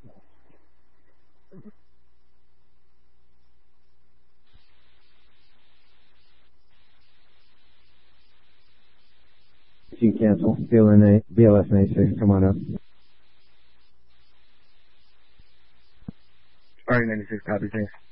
If you cancel, BLS 96, come on up. Alright, 96, copy, thanks.